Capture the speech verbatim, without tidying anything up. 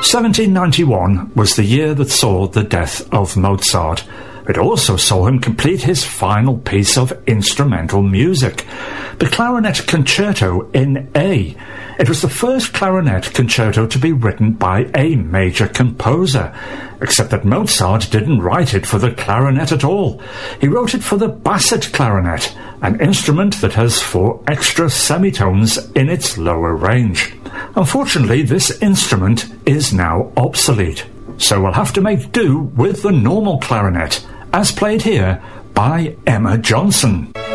seventeen ninety-one was the year that saw the death of Mozart. It also saw him complete his final piece of instrumental music, the Clarinet Concerto in A. It was the first clarinet concerto to be written by a major composer, except that Mozart didn't write it for the clarinet at all. He wrote it for the basset clarinet, an instrument that has four extra semitones in its lower range. Unfortunately, this instrument is now obsolete, so we'll have to make do with the normal clarinet, as played here by Emma Johnson.